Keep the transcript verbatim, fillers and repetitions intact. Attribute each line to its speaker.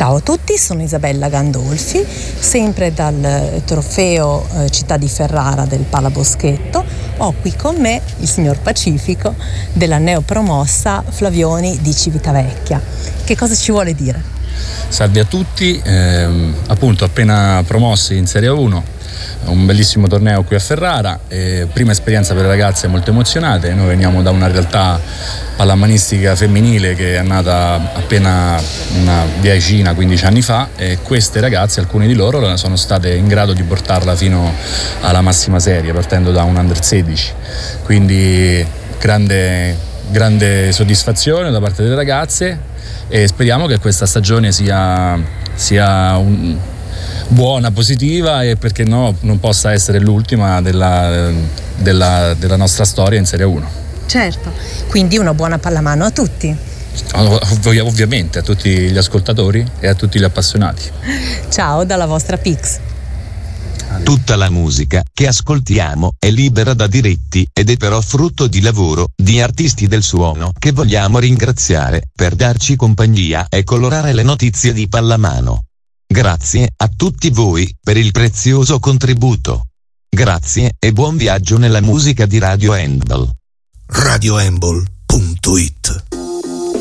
Speaker 1: Ciao a tutti, sono Isabella Gandolfi, sempre dal trofeo eh, Città di Ferrara del Palaboschetto. Ho qui con me il signor Pacifico della neopromossa Flavioni di Civitavecchia. Che cosa ci vuole dire?
Speaker 2: Salve a tutti, eh, appunto appena promossi in Serie uno, un bellissimo torneo qui a Ferrara, eh, prima esperienza per le ragazze molto emozionate. Noi veniamo da una realtà pallamanistica femminile che è nata appena una decina, quindici anni fa, e queste ragazze, alcune di loro, sono state in grado di portarla fino alla massima serie, partendo da un under sedici, quindi grande, grande soddisfazione da parte delle ragazze, e speriamo che questa stagione sia, sia un, buona, positiva, e perché no non possa essere l'ultima della, della, della nostra storia in Serie uno.
Speaker 1: Certo, quindi una buona pallamano a tutti.
Speaker 2: Ov- ovviamente a tutti gli ascoltatori e a tutti gli appassionati.
Speaker 1: Ciao dalla vostra Pix.
Speaker 3: Tutta la musica che ascoltiamo è libera da diritti ed è però frutto di lavoro di artisti del suono che vogliamo ringraziare per darci compagnia e colorare le notizie di pallamano. Grazie a tutti voi per il prezioso contributo. Grazie e buon viaggio nella musica di Radio Handball.
Speaker 4: radio handball punto it